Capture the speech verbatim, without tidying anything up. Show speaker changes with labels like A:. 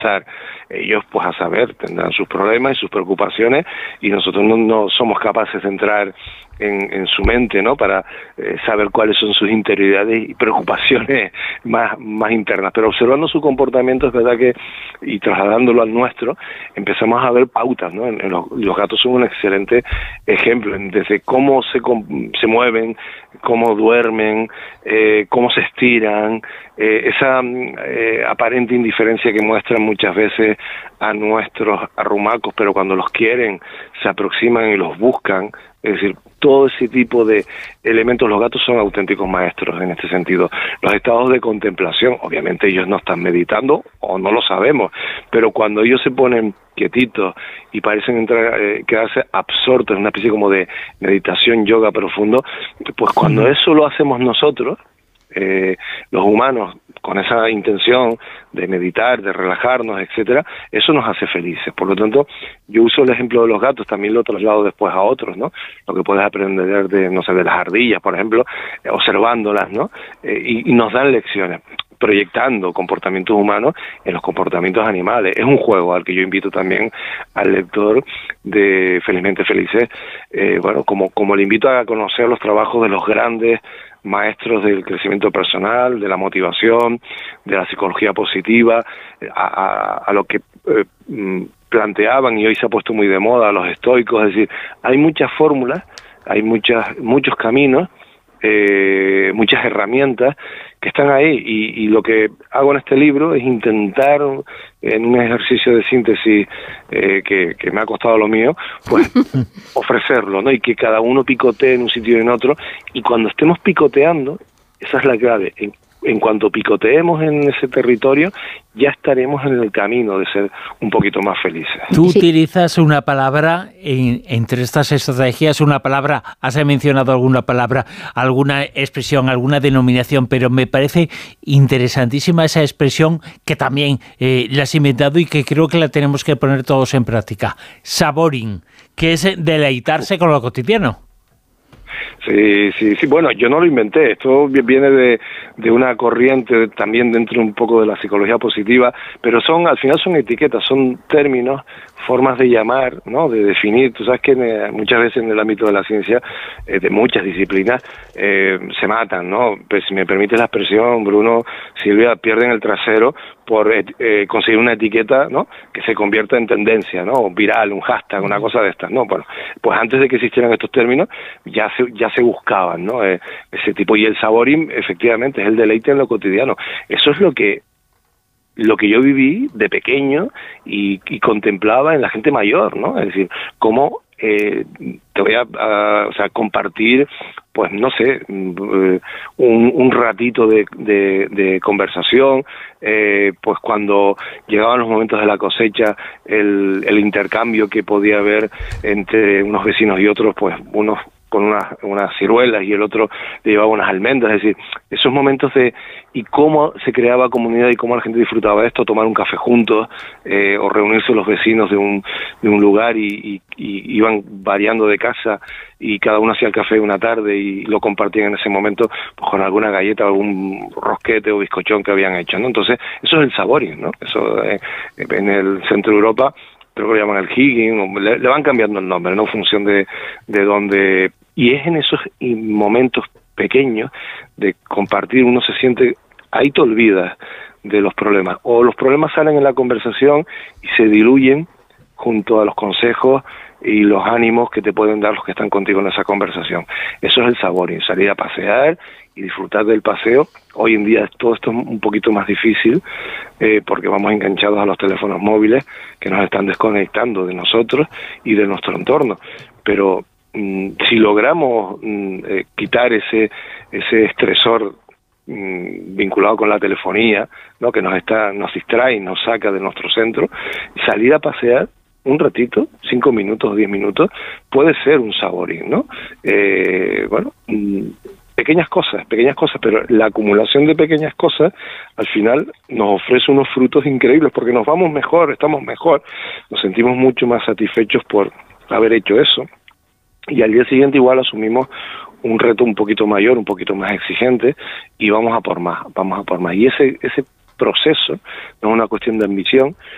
A: ellos, pues a saber, tendrán sus problemas y sus preocupaciones, y nosotros no, no somos capaces de entrar en, en su mente, ¿no?, para eh, saber cuáles son sus interioridades y preocupaciones más, más internas. Pero observando su comportamiento, es verdad que, y trasladándolo al nuestro, empezamos a ver pautas, ¿no? En, en los, los gatos son un excelente ejemplo, desde cómo se, se mueven, cómo duermen, eh, cómo se estiran, eh, esa eh, aparente indiferencia que muestran muchas veces a nuestros arrumacos, pero cuando los quieren se aproximan y los buscan. Es decir, todo ese tipo de elementos, los gatos son auténticos maestros en este sentido. Los estados de contemplación, obviamente ellos no están meditando o no lo sabemos, pero cuando ellos se ponen quietitos y parecen entrar, eh, quedarse absortos en una especie como de meditación, yoga profundo, pues cuando eso lo hacemos nosotros, eh, los humanos, con esa intención de meditar, de relajarnos, etcétera, eso nos hace felices. Por lo tanto, yo uso el ejemplo de los gatos, también lo traslado después a otros, ¿no? Lo que puedes aprender de, no sé, de las ardillas, por ejemplo, eh, observándolas, ¿no? Eh, y, y nos dan lecciones, proyectando comportamientos humanos en los comportamientos animales. Es un juego al que yo invito también al lector de Felizmente Felices, eh, bueno, como, como le invito a conocer los trabajos de los grandes maestros del crecimiento personal, de la motivación, de la psicología positiva, a, a, a lo que eh, planteaban y hoy se ha puesto muy de moda, los estoicos. Es decir, hay muchas fórmulas, hay muchas muchos caminos, eh, muchas herramientas que están ahí, y, y lo que hago en este libro es intentar, en un ejercicio de síntesis eh, que, que me ha costado lo mío, pues ofrecerlo, ¿no? Y que cada uno picotee en un sitio y en otro, y cuando estemos picoteando, esa es la clave, en, en cuanto picoteemos en ese territorio, ya estaremos en el camino de ser un poquito más felices.
B: Tú utilizas una palabra, en, entre estas estrategias, una palabra, has mencionado alguna palabra, alguna expresión, alguna denominación, pero me parece interesantísima esa expresión que también eh, la has inventado y que creo que la tenemos que poner todos en práctica. Savoring, que es deleitarse con lo cotidiano.
A: Sí, sí, sí. Bueno, yo no lo inventé. Esto viene de, de una corriente también dentro un poco de la psicología positiva, pero son, al final son etiquetas, son términos, formas de llamar, ¿no? De definir. Tú sabes que en, muchas veces en el ámbito de la ciencia, eh, de muchas disciplinas, eh, se matan, ¿no? Pues si me permites la expresión, Bruno, Silvia, pierden el trasero por eh, conseguir una etiqueta, ¿no?, que se convierta en tendencia, ¿no?, viral, un hashtag, una cosa de estas, ¿no? Bueno, pues antes de que existieran estos términos, ya se, ya se buscaban, ¿no?, eh, ese tipo, y el savoring, efectivamente, es el deleite en lo cotidiano. Eso es lo que lo que yo viví de pequeño y, y contemplaba en la gente mayor, ¿no? Es decir, cómo eh, te voy a, a o sea, compartir, pues no sé, un, un ratito de, de, de conversación, eh, pues cuando llegaban los momentos de la cosecha, el, el intercambio que podía haber entre unos vecinos y otros, pues unos con unas, unas ciruelas y el otro le llevaba unas almendras. Es decir, esos momentos de, y cómo se creaba comunidad y cómo la gente disfrutaba de esto, tomar un café juntos, eh, o reunirse los vecinos de un, de un lugar y, y, y iban variando de casa y cada uno hacía el café una tarde y lo compartían en ese momento, pues con alguna galleta, algún rosquete o bizcochón que habían hecho, ¿no? Entonces, eso es el savoring, ¿no? Eso eh, en el centro de Europa creo que lo llaman el higging, le, le van cambiando el nombre, ¿no?, en función de, de dónde. Y es en esos momentos pequeños de compartir, uno se siente, ahí te olvidas de los problemas, o los problemas salen en la conversación y se diluyen junto a los consejos y los ánimos que te pueden dar los que están contigo en esa conversación. Eso es el savoring, salir a pasear y disfrutar del paseo. Hoy en día todo esto es un poquito más difícil, eh, porque vamos enganchados a los teléfonos móviles que nos están desconectando de nosotros y de nuestro entorno. Pero mm, si logramos mm, eh, quitar ese, ese estresor mm, vinculado con la telefonía, ¿no?, que nos está, nos distrae, nos saca de nuestro centro, salir a pasear un ratito, cinco minutos, diez minutos, puede ser un savoring, ¿no? Eh, bueno, mmm, pequeñas cosas, pequeñas cosas, pero la acumulación de pequeñas cosas al final nos ofrece unos frutos increíbles porque nos vamos mejor, estamos mejor, nos sentimos mucho más satisfechos por haber hecho eso, y al día siguiente igual asumimos un reto un poquito mayor, un poquito más exigente, y vamos a por más, vamos a por más. Y ese ese proceso no es una cuestión de ambición,